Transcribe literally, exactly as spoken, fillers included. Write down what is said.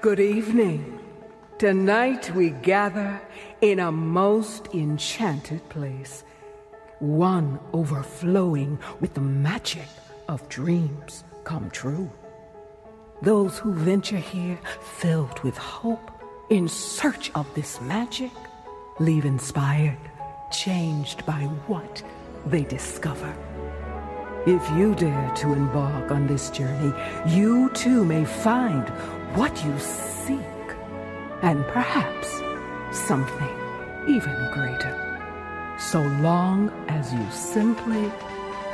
Good evening. Tonight we gather in a most enchanted place, one overflowing with the magic of dreams come true. Those who venture here filled with hope, in search of this magic, leave inspired, changed by what they discover. If you dare to embark on this journey, you too may find what you seek, and perhaps something even greater, so long as you simply